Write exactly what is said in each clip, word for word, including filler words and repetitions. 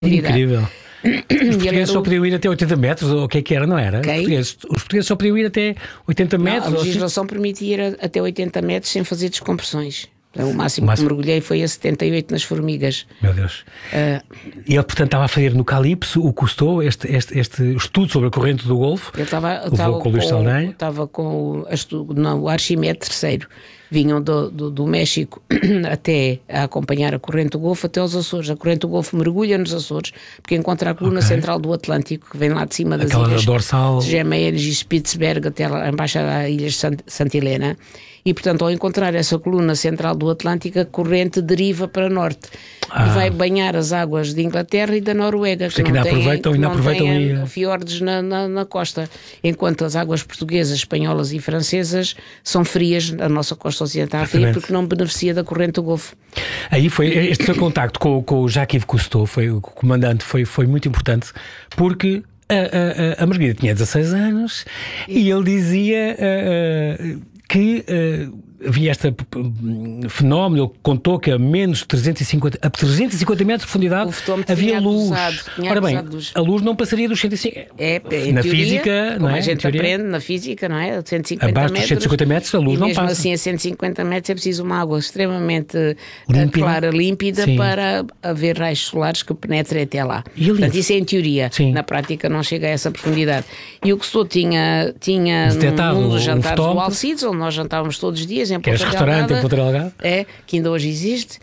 Incrível. Os portugueses só podiam ir até oitenta metros, ou o que é que era, não era? Os portugueses, os portugueses só podiam ir até oitenta metros. Não, a legislação permitia ir até oitenta metros sem fazer descompressões. O máximo, o máximo que mergulhei foi a setenta e oito nas formigas. Meu Deus. Uh, e ele, portanto, estava a fazer no Calypso o Cousteau, este, este, este estudo sobre a corrente do Golfo. Ele estava, estava com, estava com o, não, o Archimedes terceiro. Vinham do, do, do México até a acompanhar a corrente do Golfo até aos Açores. A corrente do Golfo mergulha nos Açores, porque encontra a coluna okay. central do Atlântico, que vem lá de cima das Aquela ilhas dorsal... Gemeires e Spitzberg até lá embaixo das ilhas de Santa Helena. E, portanto, ao encontrar essa coluna central do Atlântico, a corrente deriva para norte ah. e vai banhar as águas de Inglaterra e da Noruega, que, que não aproveitam, têm, não têm fiordes na, na, na costa, enquanto as águas portuguesas, espanholas e francesas são frias na nossa costa ocidental, fria, porque não beneficia da corrente do Golfo. Aí foi, este seu contacto com, com o Jacques-Yves Cousteau, foi, o comandante, foi, foi muito importante, porque a, a, a Margarida tinha dezasseis anos e, e ele dizia... Uh, uh, que uh, havia este uh, fenómeno, ele contou que a menos trezentos e cinquenta, a trezentos e cinquenta metros de profundidade havia luz. Abusado, Ora bem, dos... a luz não passaria dos cento e cinquenta. É, é, na teoria, física, como não é? a gente teoria, aprende na física, não é? cento e cinquenta abaixo metros, dos cento e cinquenta metros a luz não mesmo passa. Assim, a cento e cinquenta metros é preciso uma água extremamente límpida. clara, límpida, Sim. para haver raios solares que penetrem até lá. E Portanto, isso é em teoria. Sim. Na prática não chega a essa profundidade. E o Cousteau tinha, tinha num dos jantares do Alcides, onde nós jantávamos todos os dias, em que este restaurante em Ponta Delgada, é, que ainda hoje existe.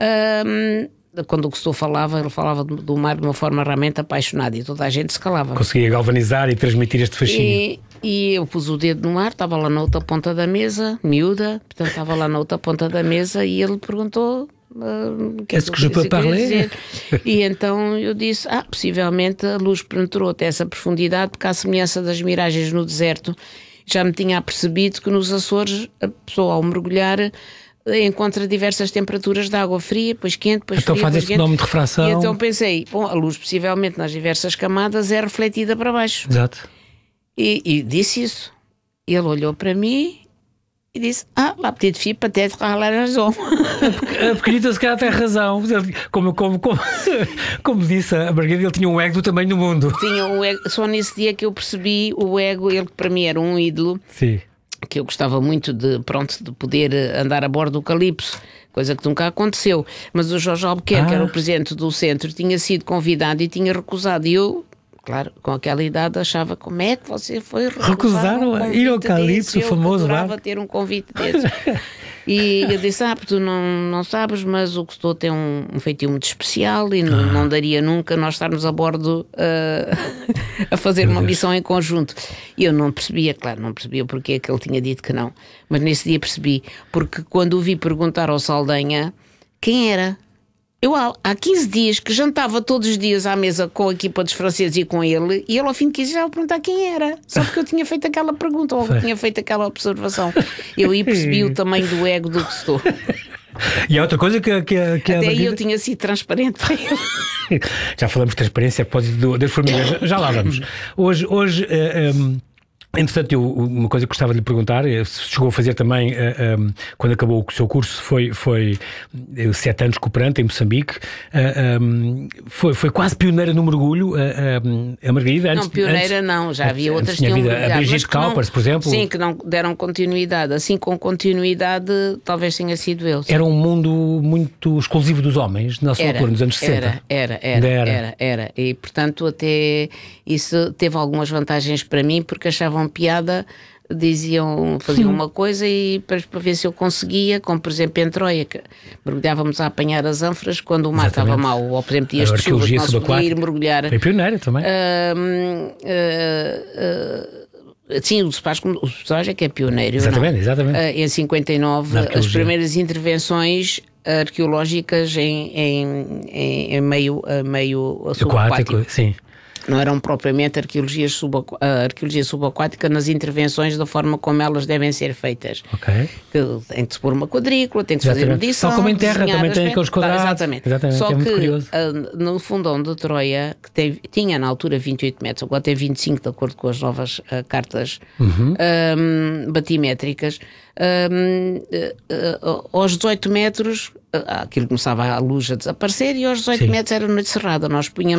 Um, quando o Cousteau falava, ele falava do mar de uma forma realmente apaixonada e toda a gente se calava. Conseguia galvanizar e transmitir este fascínio. E, e eu pus o dedo no mar, estava lá na outra ponta da mesa, miúda, portanto estava lá na outra ponta da mesa e ele perguntou... Uh, que é que je peux parler? E então eu disse, ah, possivelmente a luz penetrou até essa profundidade, porque à semelhança das miragens no deserto, já me tinha apercebido que nos Açores a pessoa ao mergulhar encontra diversas temperaturas de água fria, depois quente, depois então fria. Então faz esse fenómeno de refração. E então pensei, bom, a luz possivelmente nas diversas camadas é refletida para baixo. Exato. E, e disse isso. Ele olhou para mim e disse, ah, la petite fille peut-être a raison. A pequenita se calhar tem razão. Como, como, como, como disse a Margarida, ele tinha um ego do tamanho do mundo. Tinha um ego, só nesse dia que eu percebi o ego, ele que para mim era um ídolo. Sim. Que eu gostava muito de, pronto, de poder andar a bordo do Calypso, coisa que nunca aconteceu. Mas o Jorge Albuquerque, ah. que era o presidente do centro, tinha sido convidado e tinha recusado. E eu... Claro, com aquela idade achava como é que você foi recusar Recusaram um a ir ao Calypso, o famoso bar. Eu bar. adorava ter um convite desses. E eu disse, ah, tu não, não sabes, mas o Cousteau tem um, um feitio muito especial e não, ah. não daria nunca nós estarmos a bordo uh, a fazer Meu uma Deus. missão em conjunto. E eu não percebia, claro, não percebia porque é que ele tinha dito que não. Mas nesse dia percebi, porque quando o vi perguntar ao Saldanha quem era, eu há, há quinze dias que jantava todos os dias à mesa com a equipa dos franceses e com ele, e ele ao fim de quinze dias já me perguntar quem era, só porque eu tinha feito aquela pergunta ou tinha feito aquela observação. Eu aí percebi o tamanho do ego do Cousteau. E há outra coisa que, que, que até aí Margarida... eu tinha sido transparente para ele. Já falamos de transparência a propósito das formigas, já lá vamos. Hoje, hoje uh, um... Entretanto, eu, uma coisa que gostava de lhe perguntar, chegou a fazer também, uh, um, quando acabou o seu curso, foi, foi uh, sete anos cooperante em Moçambique, uh, um, foi, foi quase pioneira no mergulho, uh, uh, a Margarida. Antes, não, pioneira antes, não, já havia antes, outras que tinham mergulhado. A Brigitte Kaupers, por exemplo. Sim, que não deram continuidade. Assim, com continuidade, talvez tenha sido eu. Sim. Era um mundo muito exclusivo dos homens, na sua altura, nos anos sessenta. Era, era, era, era, era, era. E, portanto, até isso teve algumas vantagens para mim, porque achavam piada, diziam, faziam uma coisa e para, para ver se eu conseguia, como por exemplo em Troia, que mergulhávamos a apanhar as ânforas quando o mar estava mau, ou por exemplo dias de chuva que não se podia ir mergulhar. Foi pioneira também. Uh, uh, uh, sim, o Cepage é que é pioneiro. Exatamente, não? exatamente. Uh, em cinquenta e nove, as primeiras intervenções arqueológicas em, em, em, em meio, meio aquático, sim. Não eram propriamente arqueologias subaquá- a arqueologia subaquática nas intervenções da forma como elas devem ser feitas. Ok. Que tem que se pôr uma quadrícula, tem que se fazer Exatamente. medição. Tal como em terra, desenhar também tem aspecto. aqueles quadrados. Ah, exatamente. Exatamente, Só é muito que curioso. ah, no fundão de Troia, que teve- tinha na altura vinte e oito metros, agora tem vinte e cinco, de acordo com as novas ah, cartas Uhum. ah, batimétricas, ah, ah, ah, aos dezoito metros, ah, aquilo começava a luz a desaparecer e aos dezoito Sim. metros era noite cerrada. Nós punhamos